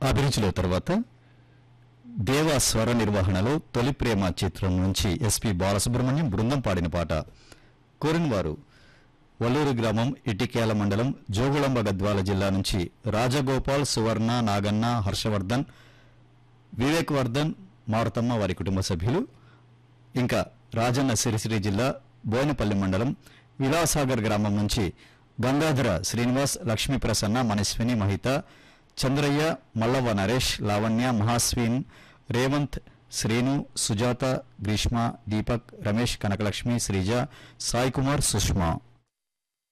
అభిరుచిలో తర్వాత దేవా స్వర నిర్వహణలో తొలి ప్రేమ చిత్రం నుంచి ఎస్పి బాలసుబ్రహ్మణ్యం బృందం పాడిన పాట కోరిన వారు వల్లూరు గ్రామం ఇటికేల మండలం జోగుళంబ గద్వాల జిల్లా నుంచి రాజగోపాల్, సువర్ణ, నాగన్న, హర్షవర్ధన్, వివేక్ వర్ధన్, మారుతమ్మ వారి కుటుంబ సభ్యులు, ఇంకా రాజన్న సిరిసిరి జిల్లా బోయినపల్లి మండలం విలాసాగర్ గ్రామం నుంచి గంగాధర శ్రీనివాస్, లక్ష్మీ ప్రసన్న, మనస్విని, మహిత, చంద్రయ్య, మల్లవ్వ నరేష్, లావణ్య, మహాస్విన్, రేవంత్, శ్రీను, సుజాత, గ్రీష్మ, దీపక్, రమేష్, కనకలక్ష్మి, శ్రీజ, సాయి కుమార్, సుష్మా.